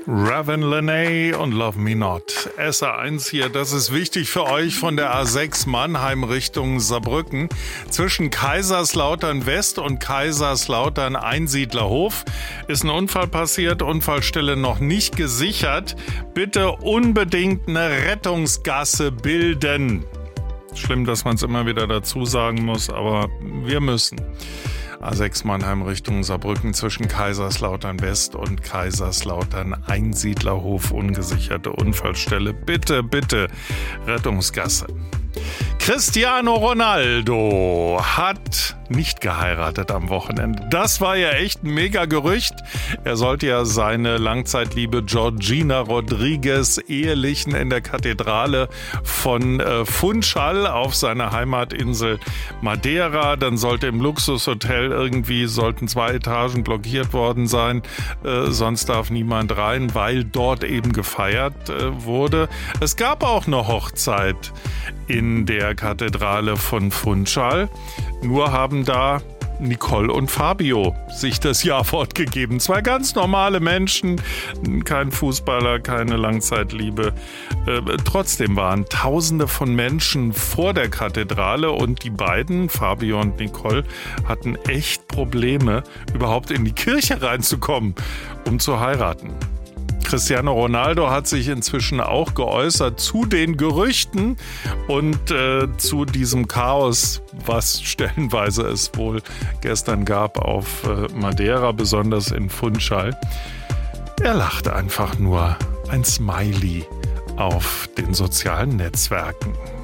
Raven Lenae und Love Me Not. SA1 hier, das ist wichtig für euch von der A6 Mannheim Richtung Saarbrücken. Zwischen Kaiserslautern West und Kaiserslautern Einsiedlerhof ist ein Unfall passiert, Unfallstelle noch nicht gesichert. Bitte unbedingt eine Rettungsgasse bilden. Schlimm, dass man es immer wieder dazu sagen muss, aber wir müssen. A6 Mannheim Richtung Saarbrücken zwischen Kaiserslautern West und Kaiserslautern Einsiedlerhof, ungesicherte Unfallstelle. Bitte, bitte, Rettungsgasse. Cristiano Ronaldo hat nicht geheiratet am Wochenende. Das war ja echt ein mega Gerücht. Er sollte ja seine Langzeitliebe Georgina Rodriguez ehelichen in der Kathedrale von Funchal auf seiner Heimatinsel Madeira. Dann sollte im Luxushotel sollten 2 Etagen blockiert worden sein. Sonst darf niemand rein, weil dort eben gefeiert wurde. Es gab auch eine Hochzeit in der Kathedrale von Funchal. Nur haben da Nicole und Fabio sich das Ja-Wort gegeben. 2 ganz normale Menschen, kein Fußballer, keine Langzeitliebe. Trotzdem waren Tausende von Menschen vor der Kathedrale und die beiden, Fabio und Nicole, hatten echt Probleme, überhaupt in die Kirche reinzukommen, um zu heiraten. Cristiano Ronaldo hat sich inzwischen auch geäußert zu den Gerüchten und zu diesem Chaos, was stellenweise es wohl gestern gab auf Madeira, besonders in Funchal. Er lachte einfach nur, ein Smiley auf den sozialen Netzwerken.